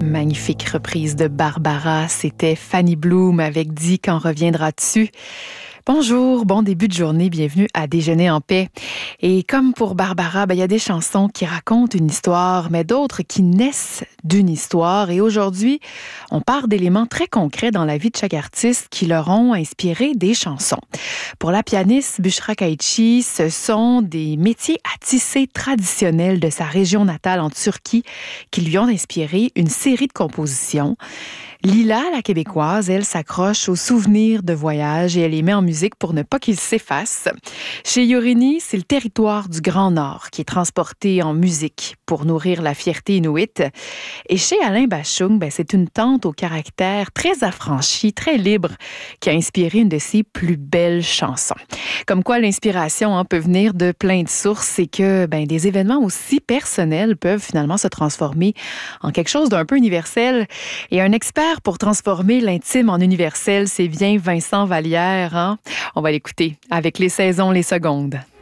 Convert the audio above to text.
Magnifique reprise de Barbara, c'était Fanny Bloom avec « Dis quand reviendras-tu ». Bonjour, bon début de journée, bienvenue à Déjeuner en paix. Et comme pour Barbara, il y a des chansons qui racontent une histoire, mais d'autres qui naissent d'une histoire. Et aujourd'hui, on part d'éléments très concrets dans la vie de chaque artiste qui leur ont inspiré des chansons. Pour la pianiste Bushra Kaichi, ce sont des métiers à tisser traditionnels de sa région natale en Turquie qui lui ont inspiré une série de compositions. Lila, la québécoise, elle s'accroche aux souvenirs de voyage et elle les met en musique pour ne pas qu'ils s'effacent. Chez Yorini, c'est le territoire du Grand Nord qui est transporté en musique pour nourrir la fierté inuite. Et chez Alain Bachung, c'est une tante au caractère très affranchi, très libre, qui a inspiré une de ses plus belles chansons. Comme quoi l'inspiration peut venir de plein de sources et que des événements aussi personnels peuvent finalement se transformer en quelque chose d'un peu universel. Et un expert pour transformer l'intime en universel, c'est bien Vincent Vallière. On va l'écouter avec Les saisons, les secondes.